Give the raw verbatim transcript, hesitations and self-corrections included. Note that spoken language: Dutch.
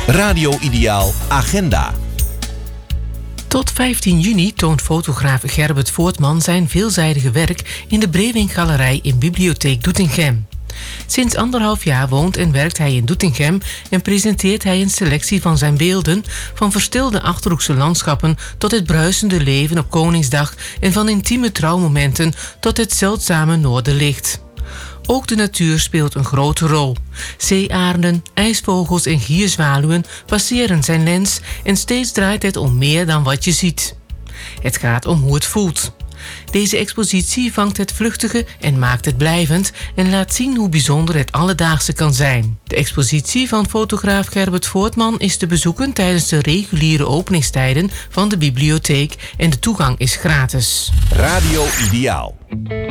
Radio Ideaal Agenda. Tot vijftien juni toont fotograaf Gerbert Voortman zijn veelzijdige werk in de Brewing Galerij in Bibliotheek Doetinchem. Sinds anderhalf jaar woont en werkt hij in Doetinchem en presenteert hij een selectie van zijn beelden, van verstilde Achterhoekse landschappen tot het bruisende leven op Koningsdag en van intieme trouwmomenten tot het zeldzame Noorderlicht. Ook de natuur speelt een grote rol. Zeearenden, ijsvogels en gierzwaluwen passeren zijn lens en steeds draait het om meer dan wat je ziet. Het gaat om hoe het voelt. Deze expositie vangt het vluchtige en maakt het blijvend en laat zien hoe bijzonder het alledaagse kan zijn. De expositie van fotograaf Gerbert Voortman is te bezoeken tijdens de reguliere openingstijden van de bibliotheek en de toegang is gratis. Radio Ideaal.